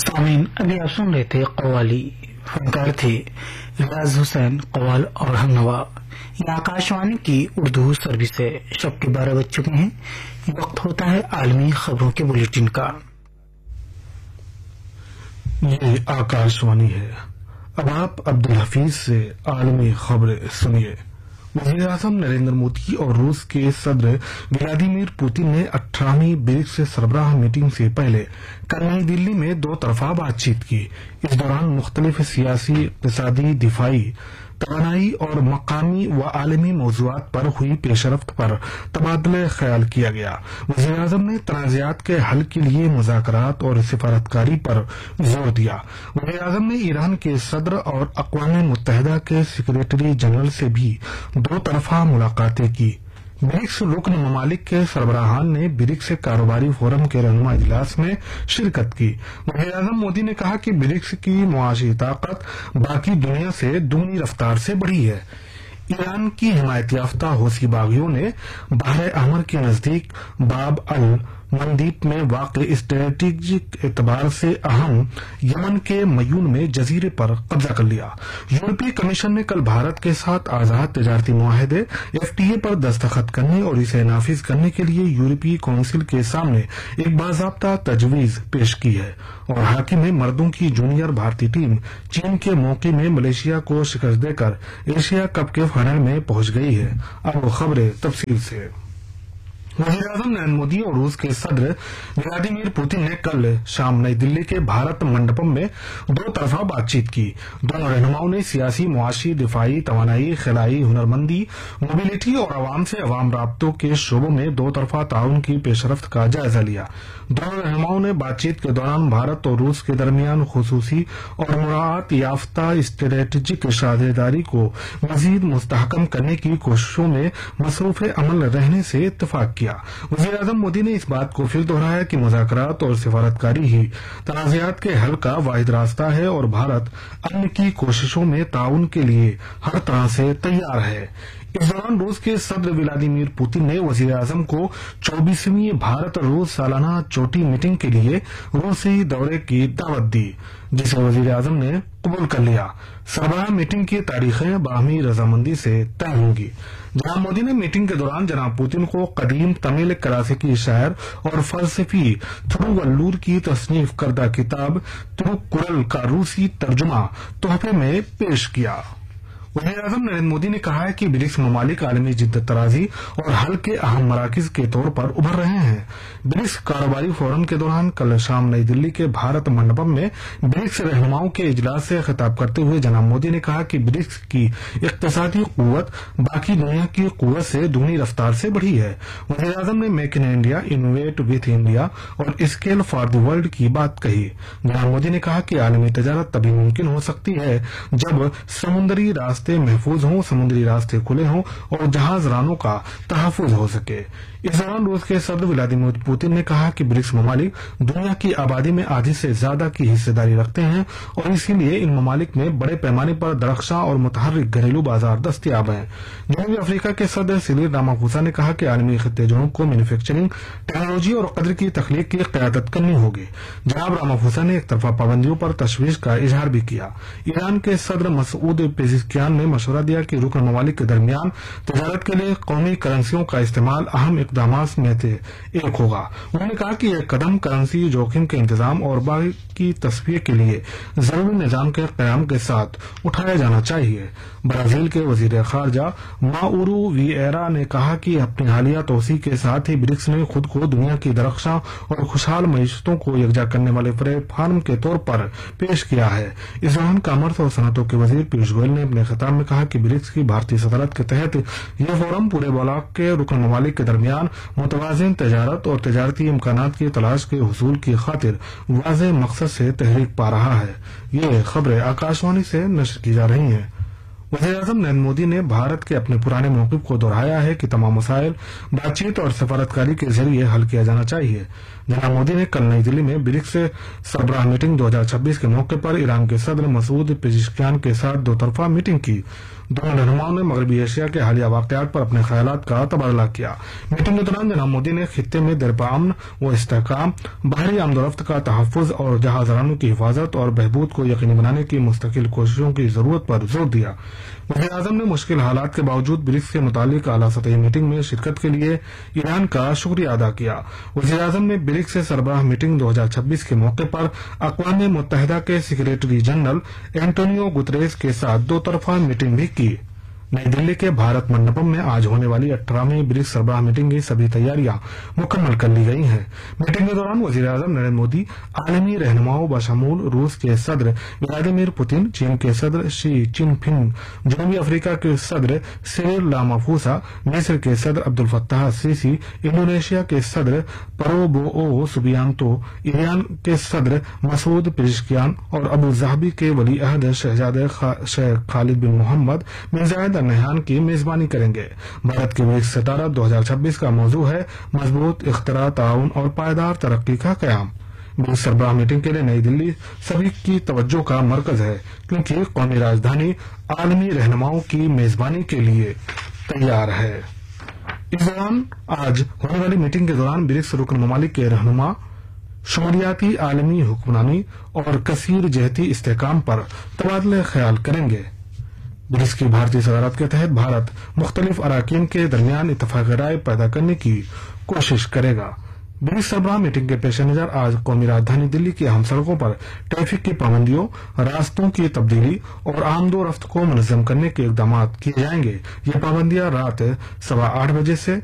سامعین ابھی آپ سن رہے تھے قوالی، فنکار تھے ریاض حسین قوال اور ہمنوا۔ یہ آکاشوانی کی اردو سروس ہے۔ شب کے 12 بج چکے ہیں، وقت ہوتا ہے عالمی خبروں کے بلیٹن کا۔ یہ آکاشوانی ہے۔ اب آپ عبدالحفیظ سے عالمی خبریں سنیے۔ وزیر اعظم نریندر مودی اور روس کے صدر ولادیمیر پوتن نے 18ویں برکس سربراہ میٹنگ سے پہلے کل نئی دلی میں دو طرفہ بات چیت کی۔ اس دوران مختلف سیاسی، اقتصادی، دفاعی، توانائی اور مقامی و عالمی موضوعات پر ہوئی پیش رفت پر تبادلہ خیال کیا گیا۔ وزیر اعظم نے تنازعات کے حل کے لیے مذاکرات اور سفارتکاری پر زور دیا۔ وزیر اعظم نے ایران کے صدر اور اقوام متحدہ کے سیکریٹری جنرل سے بھی دو طرفہ ملاقاتیں کی۔ برکس رکن ممالک کے سربراہان نے برکس کاروباری فورم کے رہنما اجلاس میں شرکت کی۔ وزیر اعظم مودی نے کہا کہ برکس کی معاشی طاقت باقی دنیا سے دگنی رفتار سے بڑھی ہے۔ ایران کی حمایت یافتہ حوثی باغیوں نے بحر احمر کے نزدیک باب المندیب میں واقع اسٹریٹجک اعتبار سے اہم یمن کے میون میں جزیرے پر قبضہ کر لیا۔ یورپی کمیشن نے کل بھارت کے ساتھ آزاد تجارتی معاہدے FTA پر دستخط کرنے اور اسے نافذ کرنے کے لیے یورپی کونسل کے سامنے ایک باضابطہ تجویز پیش کی ہے، اور ہاکی میں مردوں کی جونیئر بھارتی ٹیم چین کے موقع میں ملیشیا کو شکست دے کر ایشیا کپ کے فائنل میں پہنچ گئی ہے۔ اب خبریں تفصیل سے۔ وزیر اعظم نریندر مودی اور روس کے صدر ولادیمیر پوتن نے کل شام نئی دلی کے بھارت منڈپم میں دو طرفہ بات چیت کی۔ دونوں رہنماؤں نے سیاسی، معاشی، دفاعی، توانائی، خلائی، ہنرمندی، موبلٹی اور عوام سے عوام رابطوں کے شعبوں میں دو طرفہ تعاون کی پیش رفت کا جائزہ لیا۔ دونوں رہنماؤں نے بات چیت کے دوران بھارت اور روس کے درمیان خصوصی اور مراعات یافتہ اسٹریٹجک ساجھیداری کو مزید مستحکم کرنے کی کوششوں میں مصروف عمل رہنے سے اتفاق کیا۔ وزیر اعظم مودی نے اس بات کو پھر دہرایا کہ مذاکرات اور سفارتکاری ہی تنازعات کے حل کا واحد راستہ ہے، اور بھارت امن کی کوششوں میں تعاون کے لیے ہر طرح سے تیار ہے۔ اس دوران روس کے صدر ولادیمیر پوتن نے وزیر اعظم کو 24ویں بھارت روس سالانہ چوٹی میٹنگ کے لیے روسی دورے کی دعوت دی، جسے وزیر اعظم نے قبول کر لیا۔ سربراہ میٹنگ کی تاریخیں باہمی رضامندی سے طے ہوں گی۔ جناب مودی نے میٹنگ کے دوران جناب پوتن کو قدیم تمل کلاسیکی شاعر اور فلسفی تھروولور کی تصنیف کردہ کتاب تروکرل کا روسی ترجمہ تحفے میں پیش کیا۔ وزیر اعظم نریندر مودی نے کہا ہے کہ برکس ممالک عالمی جدت طرازی اور حل کے اہم مراکز کے طور پر ابھر رہے ہیں۔ برکس کاروباری فورم کے دوران کل شام نئی دلی کے بھارت منڈپم میں برکس رہنماؤں کے اجلاس سے خطاب کرتے ہوئے جناب مودی نے کہا کہ برکس کی اقتصادی قوت باقی دنیا کی قوت سے دگنی رفتار سے بڑھی ہے۔ وزیر اعظم نے make in India, innovate with India اور اسکیل فار دی ورلڈ کی بات کہی۔ جناب مودی نے کہا کہ عالمی تجارت تبھی ممکن ہو سکتی ہے جب سمندری راستے محفوظ ہوں، سمندری راستے کھلے ہوں اور جہاز رانوں کا تحفظ ہو سکے۔ اس دوران روس کے صدر ولادیمیر پوتن نے کہا کہ برکس ممالک دنیا کی آبادی میں آدھی سے زیادہ کی حصہ داری رکھتے ہیں، اور اسی لیے ان ممالک میں بڑے پیمانے پر درخشاں اور متحرک گھریلو بازار دستیاب ہیں۔ جنوبی افریقہ کے صدر سیریل راماپھوسا نے کہا کہ عالمی خطے جنوب کو مینوفیکچرنگ، ٹیکنالوجی اور قدر کی تخلیق کی قیادت کرنی ہوگی۔ جناب راماپھوسا نے ایک طرفہ پابندیوں پر تشویش کا اظہار بھی کیا۔ ایران کے صدر مسعود پیزشکیان نے مشورہ دیا کہ رکن ممالک کے درمیان تجارت کے لیے قومی کرنسیوں کا استعمال اہم اقدامات میں سے ایک ہوگا۔ انہوں نے کہا کہ یہ قدم کرنسی جوخم کے انتظام اور باقی تصفیے کے لیے ضروری نظام کے قیام کے ساتھ اٹھایا جانا چاہیے۔ برازیل کے وزیر خارجہ ماورو ویئرا نے کہا کہ اپنی حالیہ توسیع کے ساتھ ہی برکس نے خود کو دنیا کی درخشاں اور خوشحال معیشتوں کو یکجا کرنے والے پلیٹ فارم کے طور پر پیش کیا ہے۔ اس دوران کامرس اور صنعتوں کے وزیر پیوش گوئل نے اپنے خطاب میں کہا کہ برکس کی بھارتی صدارت کے تحت یہ فورم پورے بلاک کے رکن ممالک کے درمیان متوازن تجارت اور تجارتی امکانات کی تلاش کے حصول کی خاطر واضح مقصد سے تحریک پا رہا ہے۔ یہ خبریں آکاشوانی سے نشر کی جا رہی ہیں۔ वज़ीर-ए-आज़म नरेंद्र मोदी ने भारत के अपने पुराने मौक़िफ़ को दोहराया है कि तमाम मसाइल बातचीत और सफारतकारी के जरिए हल किया जाना चाहिए। जनाब मोदी ने कल नई दिल्ली में ब्रिक्स सरबराह मीटिंग 2026 के मौके पर ईरान के सदर मसूद पेजिशकियान के साथ दो तरफा मीटिंग की। दोनों रहनुमाओं ने मगरबी एशिया के हालिया वाक़यात पर अपने ख्यालात का तबादला किया। मीटिंग के दौरान जनाब मोदी ने खित्ते में देरपा अमन व इस्तेहकाम, बाहरी आमदोरफ्त का तहफ़्फ़ुज़ और जहाज़रानों की हिफाजत और बहबूद को यकीनी बनाने की मुस्तकिल कोशिशों की जरूरत पर जोर दिया। वज़ीर-ए-आज़म ने मुश्किल हालात के बावजूद ब्रिक्स के मुतालिक आला सतही मीटिंग में शिरकत के लिए ईरान का शुक्रिया अदा किया। वज़ीर-ए-आज़म ने ब्रिक्स सरबराह मीटिंग 2026 के मौके पर अक़वाम मुत्तहिदा के सेक्रेटरी जनरल एंटोनियो गुतरेस के साथ दो तरफा मीटिंग भी की। नई दिल्ली के भारत मंडपम में आज होने वाली 18वीं ब्रिक्स सरबराह मीटिंग की सभी तैयारियां मुकम्मल कर ली गई हैं। मीटिंग के दौरान वज़ीर-ए-आज़म नरेंद्र मोदी आलमी रहनुमाओं बशमूल रूस के सदर व्लादिमीर पुतिन, चीन के सदर शी चिनफिंग, जनूबी अफ्रीका के सदर सिरिल रामाफोसा, मिस्र के सदर अब्दुल फत्ताह सीसी, इंडोनेशिया के सदर प्रबोवो सुबियांतो, ईरान के सदर मसूद पेजिशकियान और अबू धाबी के वली अहद शहजादे शेख खालिद बिन मोहम्मद बिन जायद अल नहयान की मेजबानी करेंगे। भारत की ब्रिक्स सितारा 2026 का मौजू है मजबूत इख्तरा, ताउन और पायदार तरक्की का कयाम। ब्रिक्स सरबराह मीटिंग के लिए नई दिल्ली सभी की तवज्जो का मरकज है, क्योंकि कौमी राजधानी आलमी रहनुमाओं की मेजबानी के लिए तैयार है। इस दौरान आज होने वाली मीटिंग के दौरान ब्रिक्स रुकन ममालिक के रहनुमा शुमूलियाती आलमी हुक्मरानी और कसीर जहती इस्तेहकाम पर तबादले ख्याल करेंगे। ब्रिक्स की भारतीय सदारत के तहत भारत मुख्तलिफ अराकीन के दरमियान इत्तफाक राय पैदा करने की कोशिश करेगा। ब्रिक्स सरबराह मीटिंग के पेश नजर आज कौमी राजधानी दिल्ली की अहम सड़कों पर ट्रैफिक की पाबंदियों, रास्तों की तब्दीली और आमदोरफ्त को मुनज़्ज़म करने के इकदाम किए जाएंगे। ये पाबंदियां रात 8:15 बजे से